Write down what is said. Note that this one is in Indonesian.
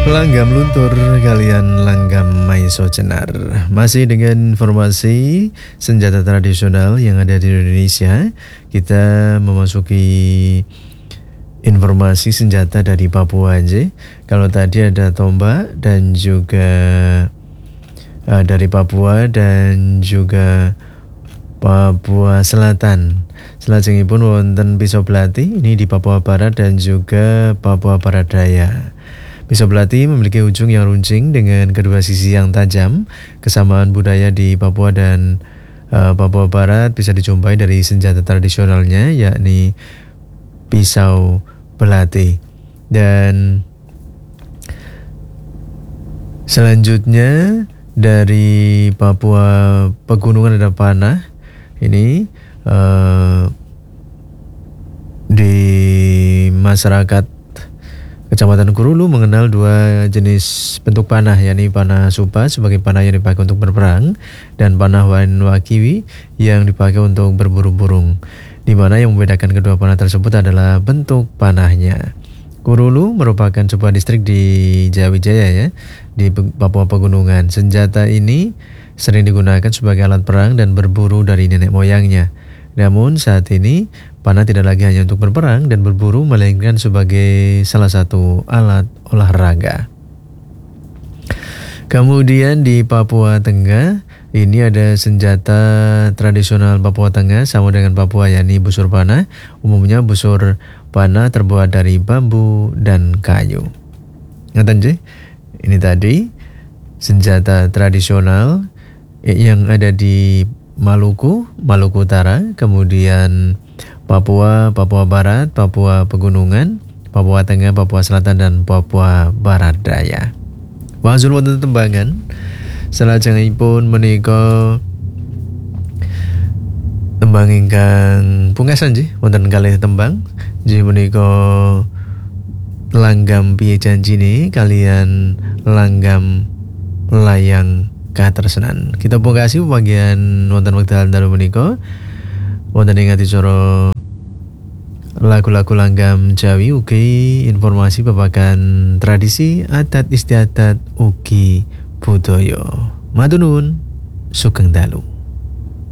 Langgam luntur kalian langgam maiso cenar. Masih dengan informasi senjata tradisional yang ada di Indonesia, kita memasuki informasi senjata dari Papua aja. Kalau tadi ada tombak dan juga dari Papua dan juga Papua Selatan. Selajengipun wonten pisau belati ini di Papua Barat dan juga Papua Barat Daya. Pisau belati memiliki ujung yang runcing dengan kedua sisi yang tajam. Kesamaan budaya di Papua dan Papua Barat bisa dijumpai dari senjata tradisionalnya, yakni pisau belati. Dan selanjutnya dari Papua Pegunungan ada panah. Ini di masyarakat Kecamatan Kurulu mengenal dua jenis bentuk panah, yakni panah supa sebagai panah yang dipakai untuk berperang dan panah wakiwi yang dipakai untuk berburu burung, di mana yang membedakan kedua panah tersebut adalah bentuk panahnya. Kurulu merupakan sebuah distrik di Jayawijaya ya, di Papua Pegunungan. Senjata ini sering digunakan sebagai alat perang dan berburu dari nenek moyangnya. Namun saat ini panah tidak lagi hanya untuk berperang dan berburu, melainkan sebagai salah satu alat olahraga. Kemudian di Papua Tengah, ini ada senjata tradisional Papua Tengah sama dengan Papua, yakni busur panah. Umumnya busur panah terbuat dari bambu dan kayu. Ngaten sih? Ini tadi senjata tradisional yang ada di Maluku Utara, kemudian Papua Barat, Papua Pegunungan, Papua Tengah, Papua Selatan, dan Papua Barat Daya. Wangsul wonten tembangan salajengipun menika tembang ingkang pungkasan nggih wonten kalih tembang nggih menika langgam piye janjine kalian langgam layang katresnan. Kita pungkasi bagian wonten wekdal dalu menika wonten ing adicara lagu-lagu langgam Jawi ugi informasi babagan tradisi adat istiadat ugi budaya. Matur nuwun, sugeng dalu.